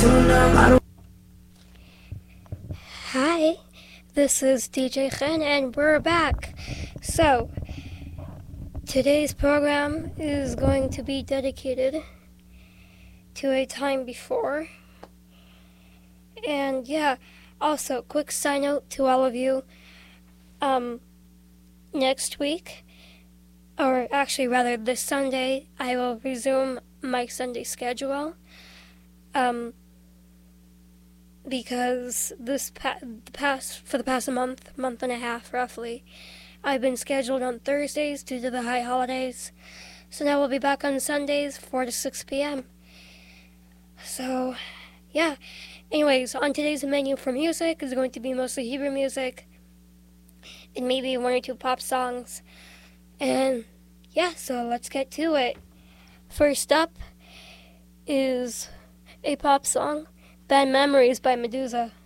too numb. Hi, this is DJ Chen and we're back. So, today's program is going to be dedicated to a time before. And yeah, also, quick side note to all of you. Next week, or actually rather this Sunday, I will resume my Sunday schedule. Because for the past month and a half roughly, I've been scheduled on Thursdays due to the high holidays. So now we'll be back on Sundays, 4 to 6 p.m. So, yeah. Anyways, on today's menu for music is going to be mostly Hebrew music and maybe one or two pop songs. And yeah, so let's get to it. First up is a pop song, Bad Memories by Medusa.